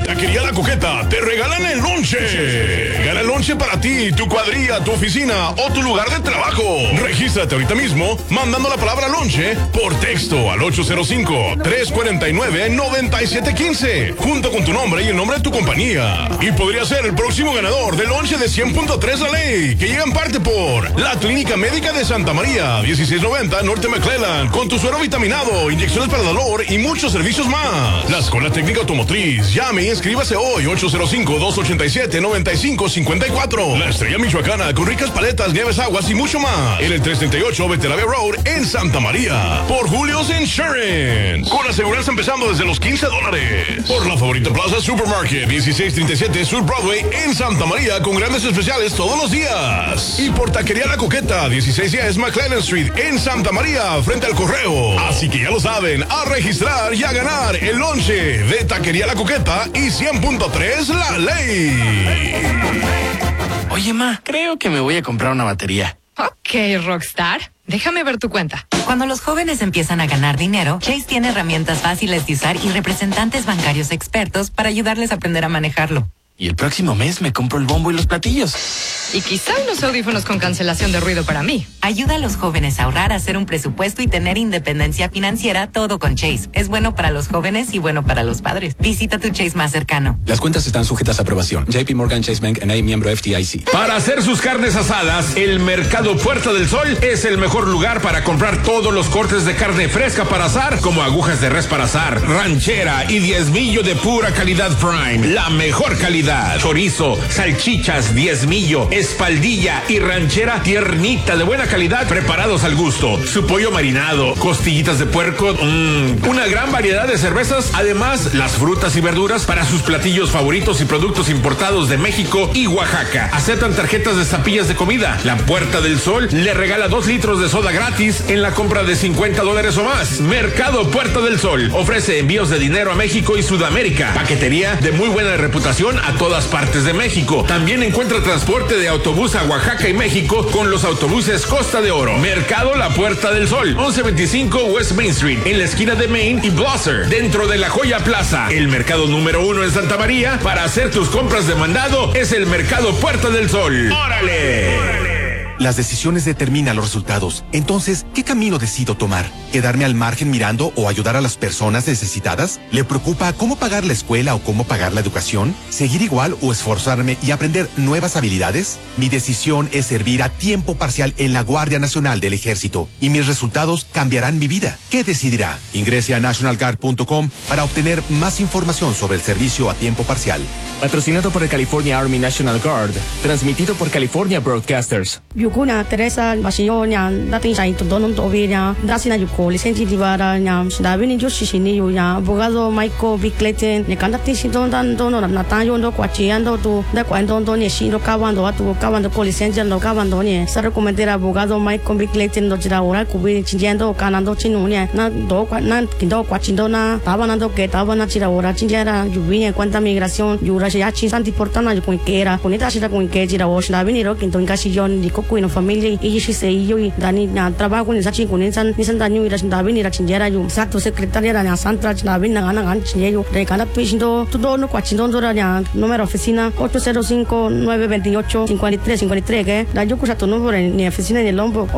Taquería La Coqueta te regalan el lonche. Gana el lonche para ti, tu cuadrilla, tu oficina o tu lugar de trabajo. Regístrate ahorita mismo mandando la palabra lonche por texto al 805-349-9715 junto con tu nombre y el nombre de tu compañía. Y podría ser el próximo ganador del lonche de 100.3 La Ley, que llega en parte por la Clínica Médica de Santa María, 1690 Norte McClellan, con tu suero vitaminado, inyecciones para dolor y muchos servicios más. La Escuela Técnica Automotriz. Llame y inscríbase hoy, 805-287-9554. La Estrella Michoacana, con ricas paletas, nieves, aguas y mucho más. En el 338 Betelavia Road en Santa María. Por Julio's Insurance. Con aseguranza empezando desde los $15. Por la Favorita Plaza Supermarket, 1637 Sur Broadway en Santa María, con grandes especiales todos los días. Y por Taquería La Coqueta, 1610 McClellan Street en Santa María, frente al correo. Así que ya lo saben, a registrar y a ganar el lonche de Taquería La Coqueta y 100.3 La Ley. Oye, ma, creo que me voy a comprar una batería. Ok, Rockstar. Déjame ver tu cuenta. Cuando los jóvenes empiezan a ganar dinero, Chase tiene herramientas fáciles de usar y representantes bancarios expertos para ayudarles a aprender a manejarlo. Y el próximo mes me compro el bombo y los platillos. Y quizá unos audífonos con cancelación de ruido para mí. Ayuda a los jóvenes a ahorrar, a hacer un presupuesto y tener independencia financiera, todo con Chase. Es bueno para los jóvenes y bueno para los padres. Visita tu Chase más cercano. Las cuentas están sujetas a aprobación. JP Morgan Chase Bank N.A., miembro FDIC. Para hacer sus carnes asadas, el Mercado Puerta del Sol es el mejor lugar para comprar todos los cortes de carne fresca para asar, como agujas de res para asar, ranchera y diezmillo de pura calidad Prime. La mejor calidad. Chorizo, salchichas, diezmillo, espaldilla y ranchera tiernita de buena calidad, preparados al gusto. Su pollo marinado, costillitas de puerco, una gran variedad de cervezas, además las frutas y verduras para sus platillos favoritos y productos importados de México y Oaxaca. Aceptan tarjetas de estampillas de comida. La Puerta del Sol le regala 2 litros de soda gratis en la compra de $50 o más. Mercado Puerta del Sol ofrece envíos de dinero a México y Sudamérica. Paquetería de muy buena reputación a todas partes de México. También encuentra transporte de autobús a Oaxaca y México con los autobuses Costa de Oro. Mercado La Puerta del Sol, 1125 West Main Street, en la esquina de Main y Blosser, dentro de la Joya Plaza. El mercado número 1 en Santa María. Para hacer tus compras de mandado es el Mercado Puerta del Sol. ¡Órale! Las decisiones determinan los resultados. Entonces, ¿qué camino decido tomar? ¿Quedarme al margen mirando o ayudar a las personas necesitadas? ¿Le preocupa cómo pagar la escuela o cómo pagar la educación? ¿Seguir igual o esforzarme y aprender nuevas habilidades? Mi decisión es servir a tiempo parcial en la Guardia Nacional del Ejército y mis resultados cambiarán mi vida. ¿Qué decidirá? Ingrese a nationalguard.com para obtener más información sobre el servicio a tiempo parcial. Patrocinado por el California Army National Guard. Transmitido por California Broadcasters. Yukuna Teresa Basionya, dating sa ito doon tobinya, dasi na yuko, lisensi divara nya, dabi ni Joshini nya, abogado Michael Bickleten, ne kandati si don na tayo ndo kwachiando tu, da kwando ndo ne shiro kawando ko lisensi ndo kawando ne, sa recomendera abogado Michael Bickleten ndo jira ora kubi chinjendo kanando chinunya, na kindo kwachindo na, tabanando que tabana jira ora chinjera, yubinya cuenta migración, yura ya chisanti portana yuko kera, kunita shira kun ke jira osh dabi ni ro kinto ngasi yon di ko no familia y si se yo y dani na trabajo ni sachi con nisan daño y la davi ni la chinjera yo exacto secretaria na santra davi na gan chinjeyo de cada pindo todo no kwachindo dora ya número oficina 805-928-5353 que la yo kusa tu número ni oficina en el Lombo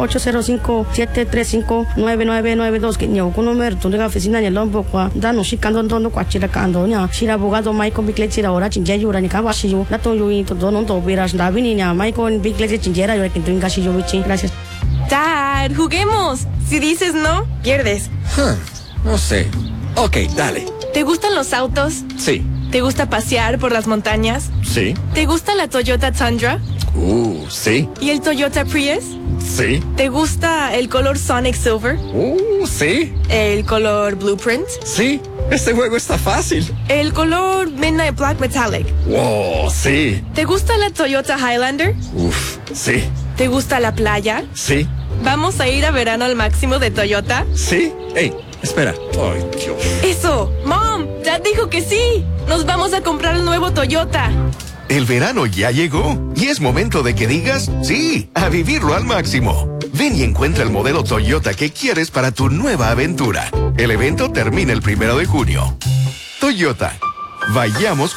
805-735-9992 que ni con número tu de oficina en el Lombo kwa dano shikando no kwachira kando nya shira abogado Michael Bickley ahora chinjeyo ra ni kawashi yo la to yo y todo no to viras davi ni na Michael Bickley chinjera yo que gracias. Dad, juguemos. Si dices no, pierdes. No sé. Ok, dale. ¿Te gustan los autos? Sí. ¿Te gusta pasear por las montañas? Sí. ¿Te gusta la Toyota Tundra? Sí. ¿Y el Toyota Prius? Sí. ¿Te gusta el color Sonic Silver? Sí. ¿El color Blueprint? Sí. Este juego está fácil. ¿El color Midnight Black Metallic? Wow, sí. ¿Te gusta la Toyota Highlander? Sí. ¿Te gusta la playa? Sí. ¿Vamos a ir a verano al máximo de Toyota? Sí. Hey, espera. Ay, Dios. ¡Eso! ¡Mom! ¡Dad dijo que sí! ¡Nos vamos a comprar el nuevo Toyota! El verano ya llegó y es momento de que digas sí a vivirlo al máximo. Ven y encuentra el modelo Toyota que quieres para tu nueva aventura. El evento termina el 1 de junio. Toyota. Vayamos